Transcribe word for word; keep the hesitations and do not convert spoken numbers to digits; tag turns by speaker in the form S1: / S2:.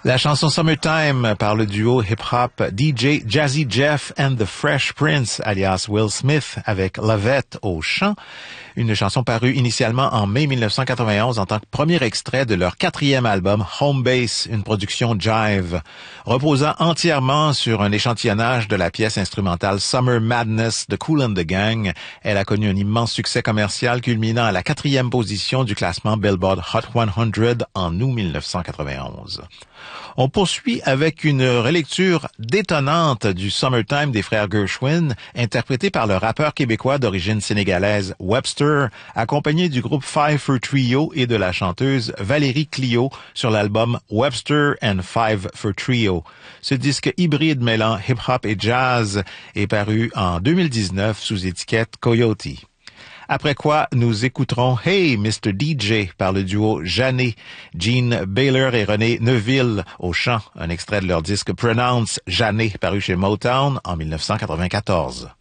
S1: La chanson Summertime par le duo hip-hop D J Jazzy Jeff and the Fresh Prince, alias Will Smith, avec Lovette au chant. Une chanson parue initialement en mai mille neuf cent quatre-vingt-onze en tant que premier extrait de leur quatrième album Home Base, une production Jive. Reposant entièrement sur un échantillonnage de la pièce instrumentale Summer Madness de Kool and the Gang, elle a connu un immense succès commercial culminant à la quatrième position du classement Billboard Hot cent en août mille neuf cent quatre-vingt-onze. On poursuit avec une relecture détonnante du Summertime des frères Gershwin, interprété par le rappeur québécois d'origine sénégalaise Webster, accompagné du groupe Five for Trio et de la chanteuse Valérie Clio sur l'album Webster and Five for Trio. Ce disque hybride mêlant hip-hop et jazz est paru en deux mille dix-neuf sous étiquette Coyote. Après quoi, nous écouterons Hey mister D J par le duo Jeannet, Gene Baylor et René Neuville au chant, un extrait de leur disque Pronounce Jeannet paru chez Motown en mille neuf cent quatre-vingt-quatorze.